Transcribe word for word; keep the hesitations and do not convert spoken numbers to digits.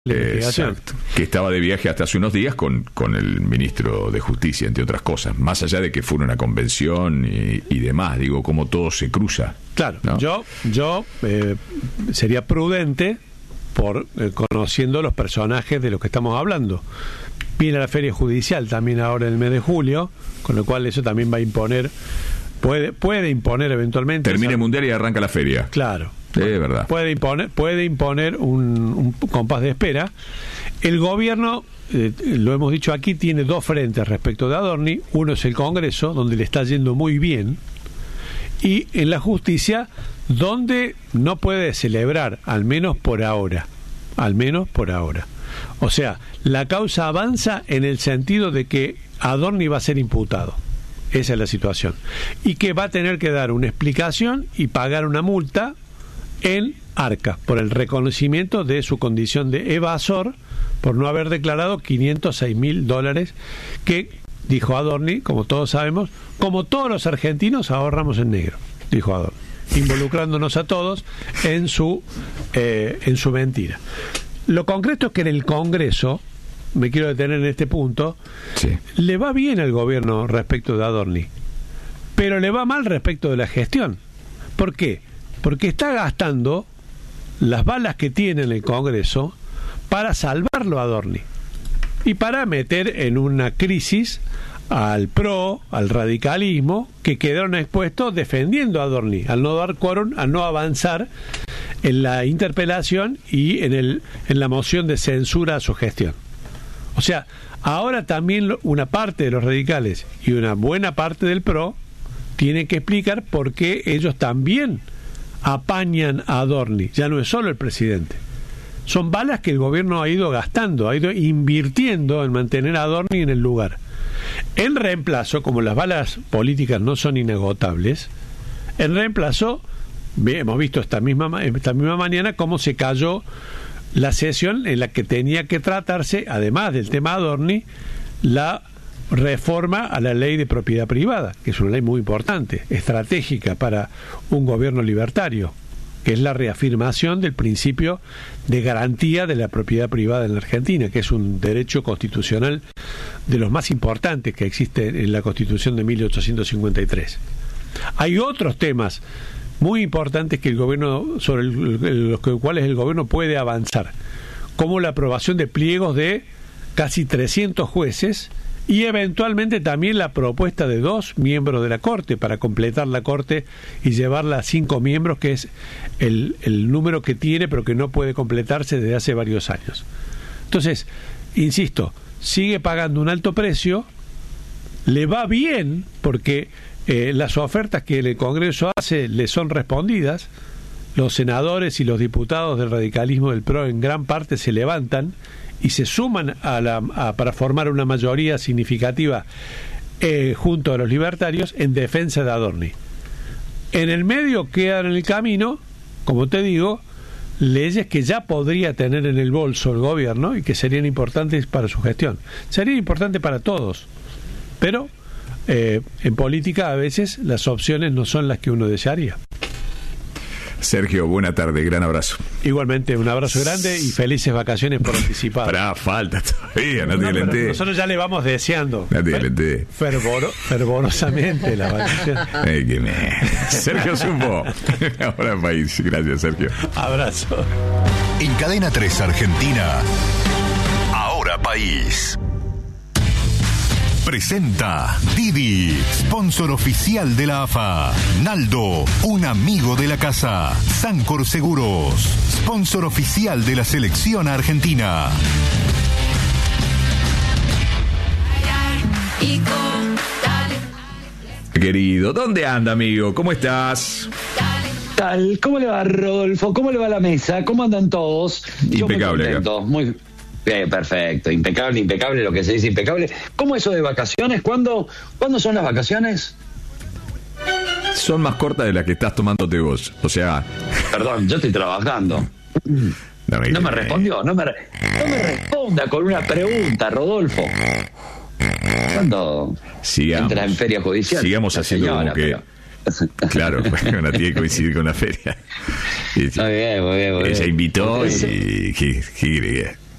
Exacto, que estaba de viaje hasta hace unos días con, con el ministro de Justicia, entre otras cosas, más allá de que fuera una convención y, y demás, digo, cómo todo se cruza. Claro, ¿no? yo, yo eh, sería prudente por eh, conociendo los personajes de los que estamos hablando. Viene la feria judicial también ahora en el mes de julio, con lo cual eso también va a imponer, puede, puede imponer eventualmente. Termina esa... el mundial y arranca la feria. Claro. De verdad. Puede imponer, puede imponer un, un compás de espera. El gobierno, eh, lo hemos dicho aquí, tiene dos frentes respecto de Adorni. Uno es el Congreso, donde le está yendo muy bien, y en la justicia, donde no puede celebrar, al menos por ahora. Al menos por ahora. O sea, la causa avanza en el sentido de que Adorni va a ser imputado. Esa es la situación. Y que va a tener que dar una explicación y pagar una multa en Arca, por el reconocimiento de su condición de evasor, por no haber declarado quinientos seis mil dólares que, dijo Adorni, como todos sabemos, como todos los argentinos ahorramos en negro, dijo Adorni, involucrándonos a todos en su, eh, en su mentira. Lo concreto es que en el Congreso, me quiero detener en este punto, sí, le va bien al gobierno respecto de Adorni, pero le va mal respecto de la gestión. ¿Por qué? Porque está gastando las balas que tiene en el Congreso para salvarlo a Adorni y para meter en una crisis al P R O, al radicalismo, que quedaron expuestos defendiendo a Adorni, al no dar quórum, al no avanzar en la interpelación y en, el, en la moción de censura a su gestión. O sea, ahora también una parte de los radicales y una buena parte del P R O tienen que explicar por qué ellos también apañan a Adorni. Ya no es solo el presidente, son balas que el gobierno ha ido gastando, ha ido invirtiendo en mantener a Adorni en el lugar. En reemplazo, como las balas políticas no son inagotables, en reemplazo hemos visto esta misma, esta misma mañana cómo se cayó la sesión en la que tenía que tratarse, además del tema Adorni, la reforma a la ley de propiedad privada, que es una ley muy importante, estratégica para un gobierno libertario, que es la reafirmación del principio de garantía de la propiedad privada en la Argentina, que es un derecho constitucional de los más importantes que existe en la Constitución de mil ochocientos cincuenta y tres. Hay otros temas muy importantes que el gobierno, sobre el, los cuales el gobierno puede avanzar, como la aprobación de pliegos de casi trescientos jueces y eventualmente también la propuesta de dos miembros de la Corte para completar la Corte y llevarla a cinco miembros, que es el, el número que tiene pero que no puede completarse desde hace varios años. Entonces, insisto, sigue pagando un alto precio, le va bien porque eh, las ofertas que el Congreso hace le son respondidas, los senadores y los diputados del radicalismo del P R O en gran parte se levantan y se suman a la, a, para formar una mayoría significativa eh, junto a los libertarios en defensa de Adorni. En el medio quedan en el camino, como te digo, leyes que ya podría tener en el bolso el gobierno y que serían importantes para su gestión. Serían importantes para todos, pero eh, en política a veces las opciones no son las que uno desearía. Sergio, buena tarde, gran abrazo. Igualmente, un abrazo grande y felices vacaciones por anticipado. Pará, falta todavía, no te no, calenté. Nosotros ya le vamos deseando. No te calenté. Fervoro, fervorosamente la vacación. Ay, qué me... Sergio Zumbo. Ahora país. Gracias, Sergio. Abrazo. En Cadena tres Argentina, Ahora País. Presenta Didi, sponsor oficial de la A F A. Naldo, un amigo de la casa. Sancor Seguros, sponsor oficial de la selección argentina. Querido, ¿dónde anda, amigo? ¿Cómo estás? Tal, ¿cómo le va, Rodolfo? ¿Cómo le va la mesa? ¿Cómo andan todos? Impecable. Yo muy contento, muy Eh, perfecto, impecable, impecable, lo que se dice impecable. ¿Cómo eso de vacaciones? ¿Cuándo, ¿cuándo son las vacaciones? Son más cortas de las que estás tomándote vos, o sea... Perdón, yo estoy trabajando. No me, no me respondió, no me, no me responda con una pregunta, Rodolfo. ¿Cuándo sigamos, entras en feria judicial? Sigamos haciendo señora, como que... Pero... Claro, bueno, tiene que coincidir con la feria. Y, muy bien, muy bien, muy bien. Ella invitó y... ¿Qué, qué,